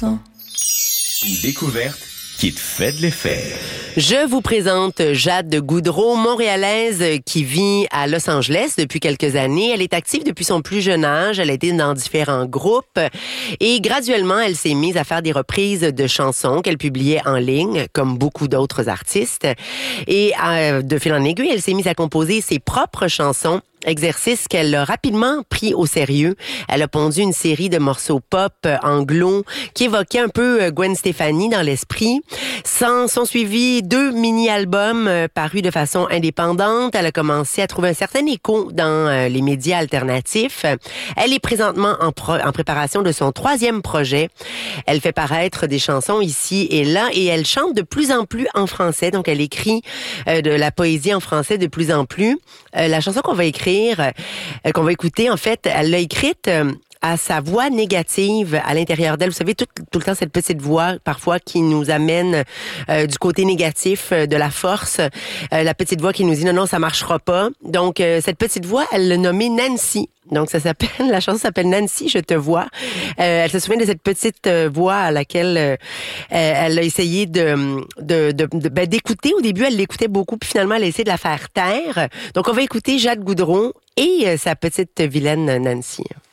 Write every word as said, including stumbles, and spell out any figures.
temps. Une découverte qui te fait de l'effet. Je vous présente Jade Goudreau, montréalaise qui vit à Los Angeles depuis quelques années. Elle est active depuis son plus jeune âge. Elle a été dans différents groupes et graduellement, elle s'est mise à faire des reprises de chansons qu'elle publiait en ligne, comme beaucoup d'autres artistes. Et euh, de fil en aiguille, elle s'est mise à composer ses propres chansons. Exercice qu'elle a rapidement pris au sérieux. Elle a pondu une série de morceaux pop anglo qui évoquaient un peu Gwen Stefani dans l'esprit. S'en sont suivis deux mini-albums euh, parus de façon indépendante. Elle a commencé à trouver un certain écho dans euh, les médias alternatifs. Elle est présentement en, pro- en préparation de son troisième projet. Elle fait paraître des chansons ici et là et elle chante de plus en plus en français. Donc, elle écrit euh, de la poésie en français de plus en plus. Euh, la chanson qu'on va écrire Euh, qu'on va écouter, en fait, elle l'a écrite euh, à sa voix négative à l'intérieur d'elle. Vous savez, tout, tout le temps, cette petite voix, parfois, qui nous amène euh, du côté négatif, euh, de la force. Euh, la petite voix qui nous dit non, non, ça marchera pas. Donc, euh, cette petite voix, elle l'a nommée Nancy. Donc, ça s'appelle, la chanson s'appelle Nancy, je te vois. Euh, elle se souvient de cette petite euh, voix à laquelle euh, elle a essayé de, de, de, de ben, d'écouter. Au début, elle l'écoutait beaucoup, puis finalement, elle a essayé de la faire taire. Donc, on va écouter Jade Goudreau et euh, sa petite vilaine Nancy.